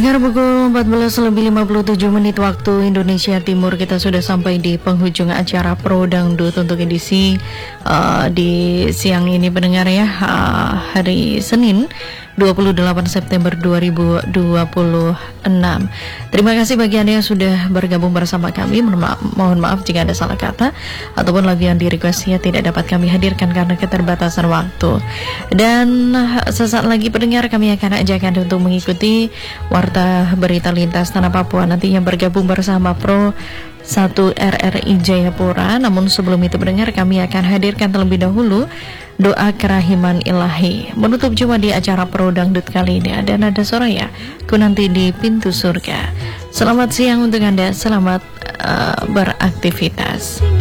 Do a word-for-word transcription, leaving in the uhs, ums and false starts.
Dengar pukul empat belas lebih lima puluh tujuh menit waktu Indonesia Timur, kita sudah sampai di penghujung acara Pro Dangdut untuk edisi uh, di siang ini pendengar ya, uh, hari Senin dua puluh delapan September dua ribu dua puluh enam. Terima kasih bagi Anda yang sudah bergabung bersama kami. Mohon maaf, mohon maaf jika ada salah kata ataupun lagu yang di requestnya tidak dapat kami hadirkan karena keterbatasan waktu. Dan sesaat lagi pendengar, kami akan ajak Anda untuk mengikuti Warta Berita Lintas Tanah Papua, nantinya bergabung bersama Pro satu R R I Jayapura. Namun sebelum itu pendengar, kami akan hadirkan terlebih dahulu doa kerahiman ilahi menutup jumpa di acara Pro Dangdut kali ini. Ada nada Soraya, ku nanti di pintu surga. Selamat siang untuk Anda, selamat uh, beraktivitas.